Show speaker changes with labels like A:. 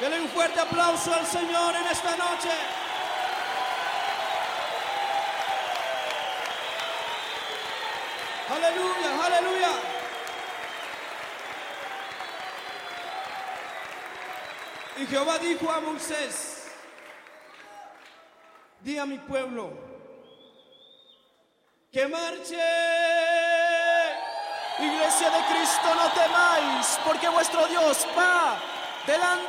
A: Denle un fuerte aplauso al Señor en esta noche. Aleluya, aleluya. Y Jehová dijo a Moisés: di a mi pueblo que marche. Iglesia de Cristo, no temáis, porque vuestro Dios va delante